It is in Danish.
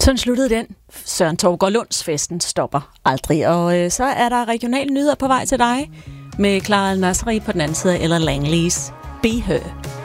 Sådan sluttede den. Søren Thougaard Lunds-festen stopper aldrig. Og så er der regionale nyheder på vej til dig med Clara Nasri på den anden side, eller Langleys Be Her.